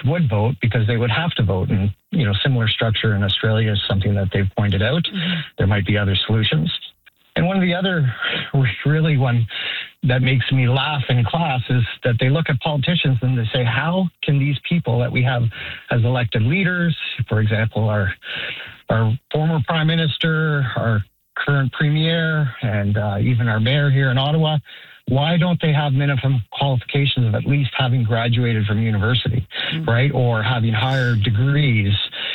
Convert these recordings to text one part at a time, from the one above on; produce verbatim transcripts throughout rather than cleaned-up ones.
would vote because they would have to vote. And, you know, similar structure in Australia is something that they've pointed out. Mm-hmm. There might be other solutions. And one of the other really one that makes me laugh in class is that they look at politicians and they say, how can these people that we have as elected leaders, for example, our our former prime minister, our current premier, and uh, even our mayor here in Ottawa, why don't they have minimum qualifications of at least having graduated from university, mm-hmm. right? Or having higher degrees.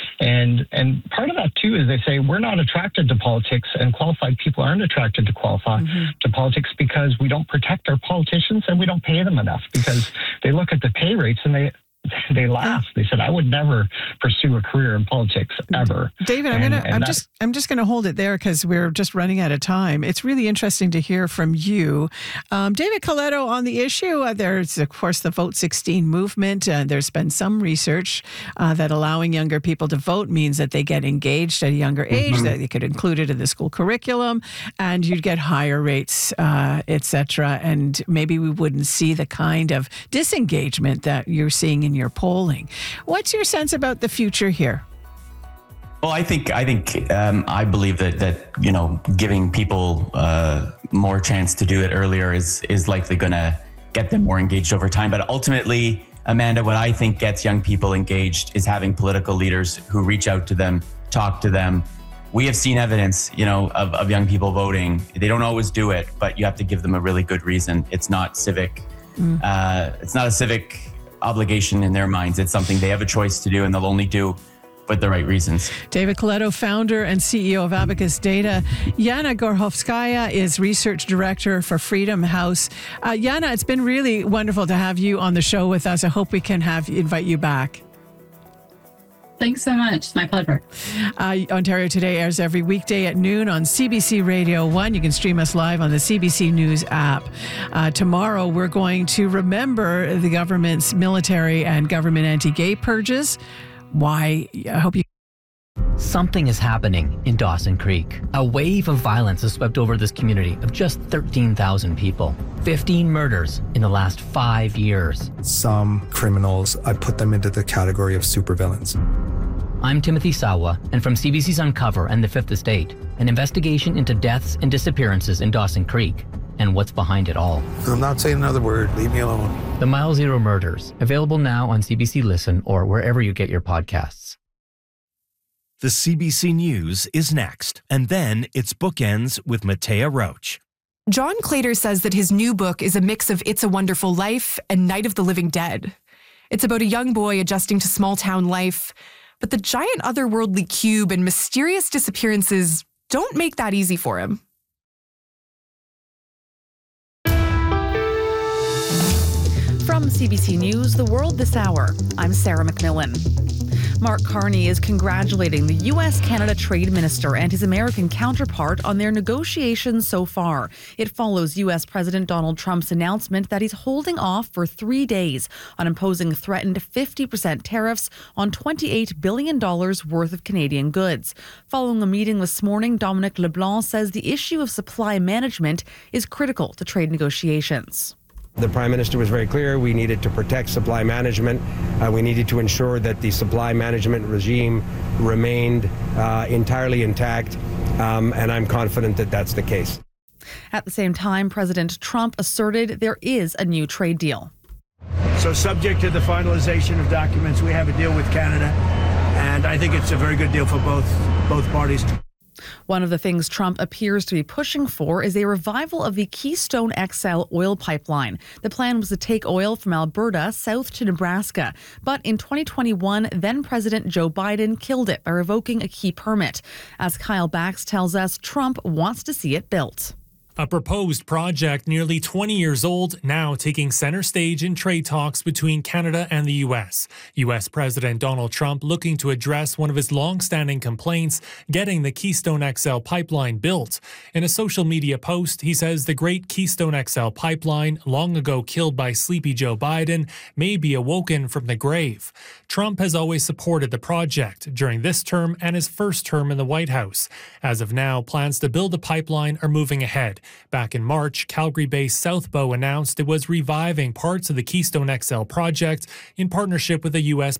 And and part of that, too, is they say we're not attracted to politics, and qualified people aren't attracted to qualify mm-hmm. to politics because we don't protect our politicians and we don't pay them enough, because they look at the pay rates and they they laughed. They said, I would never pursue a career in politics ever. David, I'm and, gonna, and I'm that, just, I'm just going to hold it there because we're just running out of time. It's really interesting to hear from you, um, David Coletto, on the issue. Uh, there's, of course, the Vote sixteen movement. Uh, there's been some research uh, that allowing younger people to vote means that they get engaged at a younger age, mm-hmm. that they could include it in the school curriculum, and you'd get higher rates, uh, et cetera. And maybe we wouldn't see the kind of disengagement that you're seeing in your polling. What's your sense about the future here? Well, I think I think um, I believe that that you know giving people uh, more chance to do it earlier is is likely going to get them more engaged over time. But ultimately, Amanda, what I think gets young people engaged is having political leaders who reach out to them, talk to them. We have seen evidence, you know, of, of young people voting. They don't always do it, but you have to give them a really good reason. It's not civic. Mm. Uh, it's not a civic obligation in their minds. It's something they have a choice to do, and they'll only do with the right reasons. David Coletto, founder and C E O of Abacus Data. Yana Gorhovskaya is research director for Freedom House. Uh, Yana, it's been really wonderful to have you on the show with us. I hope we can have invite you back. Thanks so much. It's my pleasure. Uh, Ontario Today airs every weekday at noon on C B C Radio one. You can stream us live on the C B C News app. Uh, tomorrow, we're going to remember the government's military and government anti-gay purges. Why? I hope you... Something is happening in Dawson Creek. A wave of violence has swept over this community of just thirteen thousand people. fifteen murders in the last five years. Some criminals, I put them into the category of supervillains. I'm Timothy Sawa, and from C B C's Uncover and The Fifth Estate, an investigation into deaths and disappearances in Dawson Creek and what's behind it all. I'm not saying another word. Leave me alone. The Mile Zero Murders, available now on C B C Listen or wherever you get your podcasts. The C B C News is next, and then it's Bookends with Matea Roach. John Claytor says that his new book is a mix of It's a Wonderful Life and Night of the Living Dead. It's about a young boy adjusting to small-town life, but the giant otherworldly cube and mysterious disappearances don't make that easy for him. From C B C News, The World This Hour, I'm Sarah McMillan. Mark Carney is congratulating the U S Canada Trade Minister and his American counterpart on their negotiations so far. It follows U S President Donald Trump's announcement that he's holding off for three days on imposing threatened fifty percent tariffs on twenty-eight billion dollars worth of Canadian goods. Following a meeting this morning, Dominic LeBlanc says the issue of supply management is critical to trade negotiations. The Prime Minister was very clear we needed to protect supply management. Uh, we needed to ensure that the supply management regime remained uh, entirely intact, um, and I'm confident that that's the case. At the same time, President Trump asserted there is a new trade deal. So subject to the finalization of documents, we have a deal with Canada, and I think it's a very good deal for both both parties. One of the things Trump appears to be pushing for is a revival of the Keystone X L oil pipeline. The plan was to take oil from Alberta south to Nebraska. But in twenty twenty-one, then-President Joe Biden killed it by revoking a key permit. As Kyle Bax tells us, Trump wants to see it built. A proposed project nearly twenty years old, now taking center stage in trade talks between Canada and the U S. U S President Donald Trump looking to address one of his long-standing complaints, getting the Keystone X L pipeline built. In a social media post, he says the great Keystone X L pipeline, long ago killed by sleepy Joe Biden, may be awoken from the grave. Trump has always supported the project during this term and his first term in the White House. As of now, plans to build the pipeline are moving ahead. Back in March, Calgary-based Southbow announced it was reviving parts of the Keystone X L project in partnership with the U S